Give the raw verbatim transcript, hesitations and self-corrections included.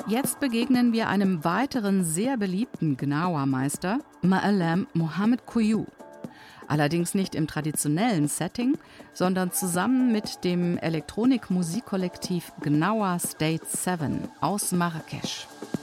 Jetzt begegnen wir einem weiteren sehr beliebten Gnawa-Meister, Ma'alem Mohammed Kouyoum. Allerdings nicht im traditionellen Setting, sondern zusammen mit dem Elektronik-Musikkollektiv Gnawa State sieben aus Marrakesch.